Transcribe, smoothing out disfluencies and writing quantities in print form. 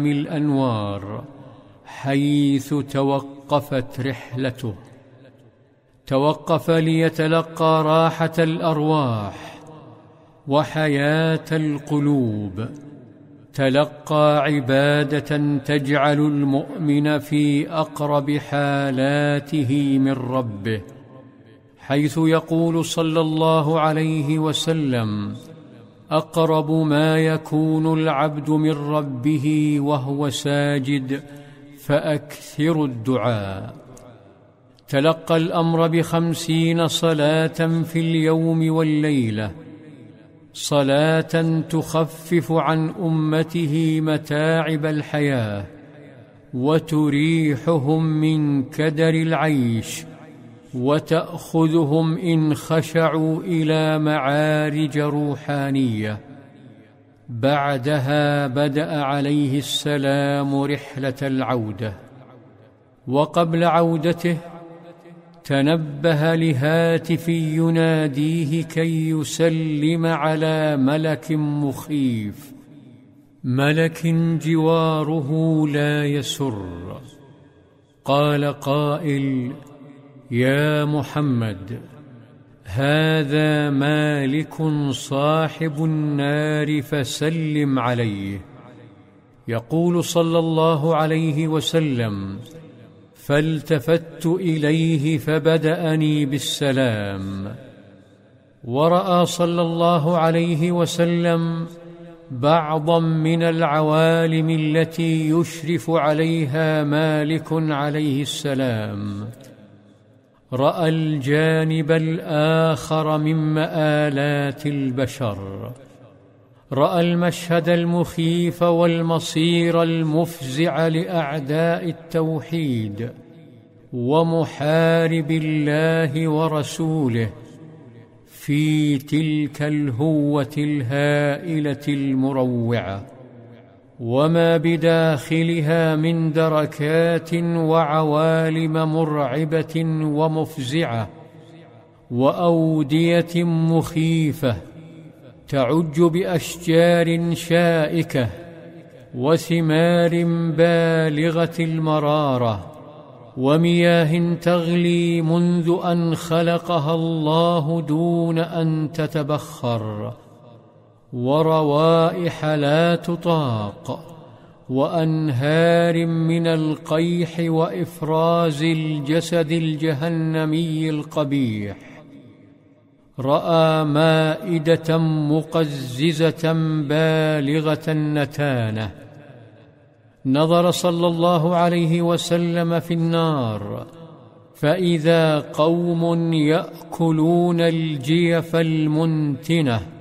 الأنوار حيث توقفت رحلته. توقف ليتلقى راحة الأرواح وحياة القلوب، تلقى عبادة تجعل المؤمن في أقرب حالاته من ربه، حيث يقول صلى الله عليه وسلم: أقرب ما يكون العبد من ربه وهو ساجد فأكثر الدعاء. تلقى الأمر ب50 صلاة في اليوم والليلة، صلاة تخفف عن أمته متاعب الحياة وتريحهم من كدر العيش، وتأخذهم إن خشعوا إلى معارج روحانية. بعدها بدأ عليه السلام رحلة العودة، وقبل عودته تنبه لهاتف يناديه كي يسلم على ملك مخيف، ملك جواره لا يسر. قال قائل: يا محمد، هذا مالك صاحب النار فسلم عليه. يقول صلى الله عليه وسلم: فالتفت إليه فبدأني بالسلام. ورأى صلى الله عليه وسلم بعضا من العوالم التي يشرف عليها مالك عليه السلام. رأى الجانب الآخر من مآلات البشر، رأى المشهد المخيف والمصير المفزع لأعداء التوحيد ومحارب الله ورسوله في تلك الهوة الهائلة المروعة، وما بداخلها من دركات وعوالم مرعبة ومفزعة وأودية مخيفة تعج بأشجار شائكة وثمار بالغة المرارة ومياه تغلي منذ أن خلقها الله دون أن تتبخر، وروائح لا تطاق، وأنهار من القيح وإفراز الجسد الجهنمي القبيح. رأى مائدة مقززة بالغة النتانة. نظر صلى الله عليه وسلم في النار فإذا قوم يأكلون الجيف المنتنة